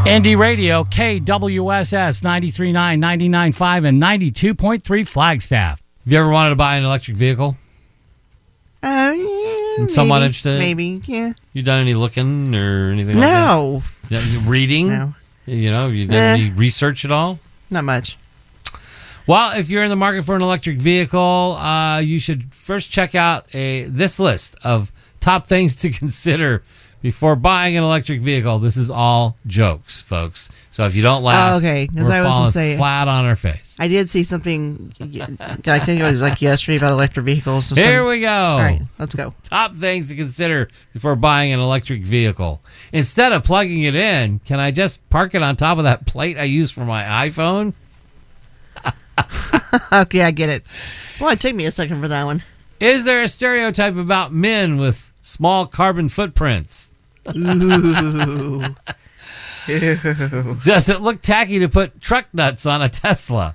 Indie Radio, KWSS 93.9, 99.5, and 92.3 Flagstaff. Have you ever wanted to buy an electric vehicle? Yeah, Somewhat maybe, interested? Maybe, yeah. You done any looking or anything like No. that? Reading? No. You done any research at all? Not much. Well, if you're in the market for an electric vehicle, you should first check out this list of top things to consider before buying an electric vehicle. This is all jokes, folks. So if you don't laugh, okay, we're I was falling to say, flat on our face. I did see something, I think it was like yesterday, about electric vehicles. So Here we go. All right, let's go. Top things to consider before buying an electric vehicle. Instead of plugging it in, can I just park it on top of that plate I use for my iPhone? Okay, I get it. Well, it took me a second for that one. Is there a stereotype about men with small carbon footprints? Ooh. Does it look tacky to put truck nuts on a Tesla?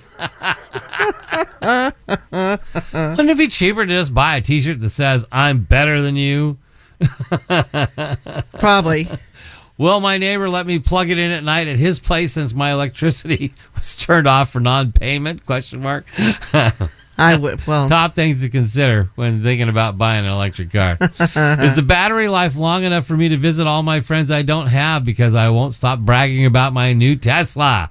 Wouldn't it be cheaper to just buy a t-shirt that says, "I'm better than you"? Probably. Will my neighbor let me plug it in at night at his place since my electricity was turned off for non-payment? Question mark. I would. Well, Top things to consider when thinking about buying an electric car. Is the battery life long enough for me to visit all my friends I don't have because I won't stop bragging about my new Tesla?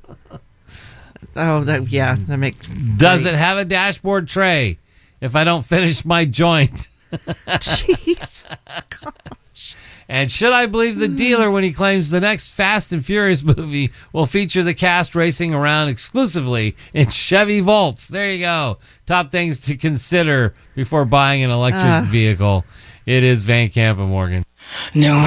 that makes. Does it have a dashboard tray if I don't finish my joint? Jeez. And should I believe the dealer when he claims the next Fast and Furious movie will feature the cast racing around exclusively in Chevy Volts? There you go. Top things to consider before buying an electric vehicle. It is Van Camp and Morgan. No.